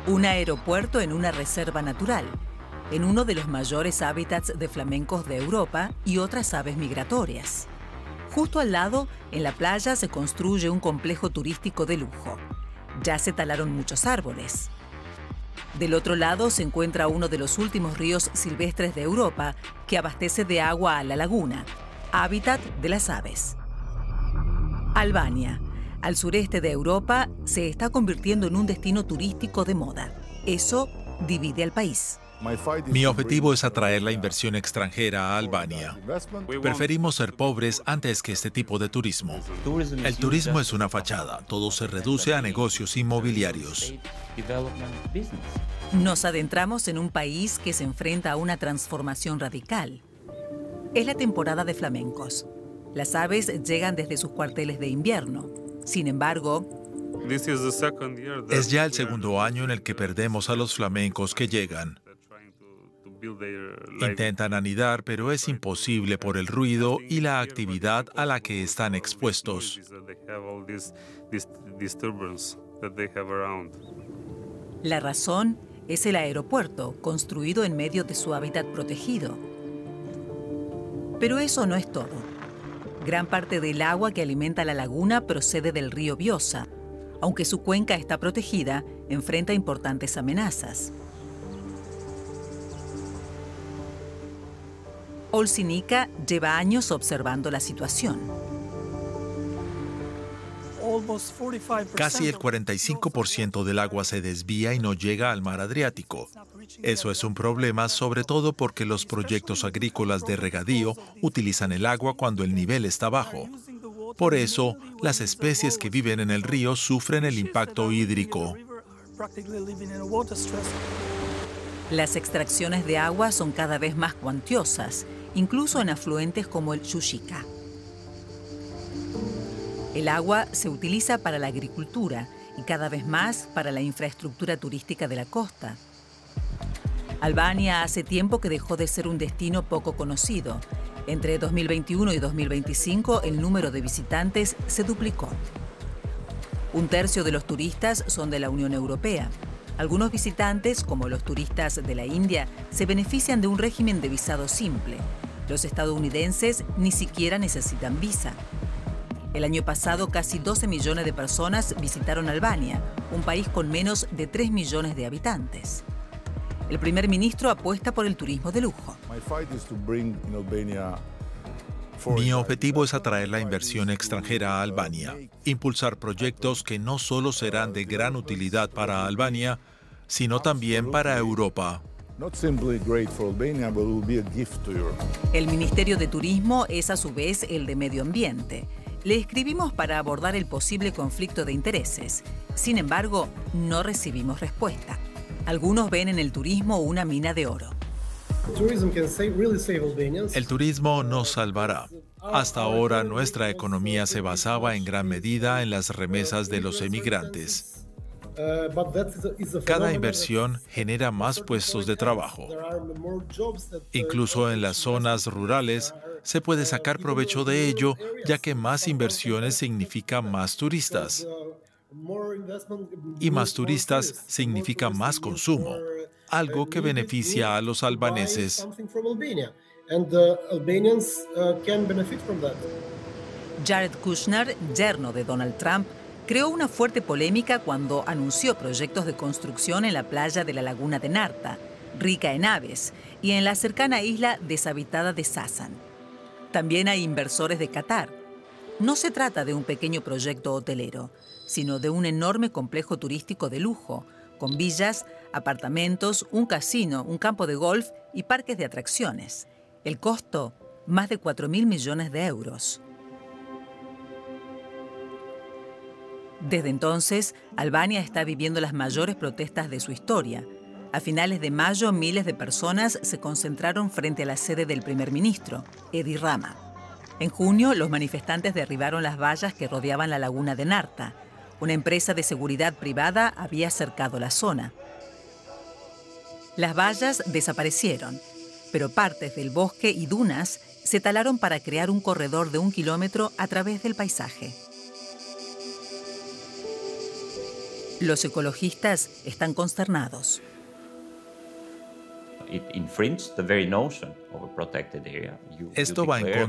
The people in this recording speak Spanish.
Un aeropuerto en una reserva natural, en uno de los mayores hábitats de flamencos de Europa y otras aves migratorias. Justo al lado, en la playa, se construye un complejo turístico de lujo. Ya se talaron muchos árboles. Del otro lado se encuentra uno de los últimos ríos silvestres de Europa que abastece de agua a la laguna, hábitat de las aves. Albania, al sureste de Europa, se está convirtiendo en un destino turístico de moda. Eso divide al país. Mi objetivo es atraer la inversión extranjera a Albania. Preferimos ser pobres antes que este tipo de turismo. El turismo es una fachada, todo se reduce a negocios inmobiliarios. Nos adentramos en un país que se enfrenta a una transformación radical. Es la temporada de flamencos. Las aves llegan desde sus cuarteles de invierno. Sin embargo, Es ya el segundo año en el que perdemos a los flamencos que llegan. Intentan anidar, pero es imposible por el ruido y la actividad a la que están expuestos. la razón es el aeropuerto, construido en medio de su hábitat protegido. Pero eso no es todo. Gran parte del agua que alimenta la laguna procede del río Vjosa. Aunque su cuenca está protegida, enfrenta importantes amenazas. Olsinika lleva años observando la situación. Casi el 45% del agua se desvía y no llega al mar Adriático. Eso es un problema, sobre todo porque los proyectos agrícolas de regadío utilizan el agua cuando el nivel está bajo. Por eso, las especies que viven en el río sufren el impacto hídrico. Las extracciones de agua son cada vez más cuantiosas, incluso en afluentes como el Shushiqa. El agua se utiliza para la agricultura y cada vez más para la infraestructura turística de la costa. Albania hace tiempo que dejó de ser un destino poco conocido. Entre 2021 y 2025, el número de visitantes se duplicó. Un tercio de los turistas son de la Unión Europea. Algunos visitantes, como los turistas de la India, se benefician de un régimen de visado simple. Los estadounidenses ni siquiera necesitan visa. El año pasado, casi 12 millones de personas visitaron Albania, un país con menos de 3 millones de habitantes. El primer ministro apuesta por el turismo de lujo. Mi objetivo es atraer la inversión extranjera a Albania, impulsar proyectos que no solo serán de gran utilidad para Albania, sino también para Europa. El Ministerio de Turismo es a su vez el de Medio Ambiente. Le escribimos para abordar el posible conflicto de intereses. Sin embargo, no recibimos respuesta. Algunos ven en el turismo una mina de oro. El turismo nos salvará. Hasta ahora nuestra economía se basaba en gran medida en las remesas de los emigrantes. Cada inversión genera más puestos de trabajo. Incluso en las zonas rurales se puede sacar provecho de ello, ya que más inversiones significa más turistas. Y más turistas significa más consumo, algo que beneficia a los albaneses. Jared Kushner, yerno de Donald Trump, creó una fuerte polémica cuando anunció proyectos de construcción en la playa de la laguna de Narta, rica en aves, y en la cercana isla deshabitada de Sasan. También hay inversores de Qatar. No se trata de un pequeño proyecto hotelero, sino de un enorme complejo turístico de lujo, con villas, apartamentos, un casino, un campo de golf y parques de atracciones. El costo, más de 4.000 millones de euros. Desde entonces, Albania está viviendo las mayores protestas de su historia. A finales de mayo, miles de personas se concentraron frente a la sede del primer ministro, Edi Rama. En junio, los manifestantes derribaron las vallas que rodeaban la laguna de Narta. Una empresa de seguridad privada había cercado la zona. Las vallas desaparecieron, pero partes del bosque y dunas se talaron para crear un corredor de 1 kilómetro a través del paisaje. Los ecologistas están consternados. Esto va en contra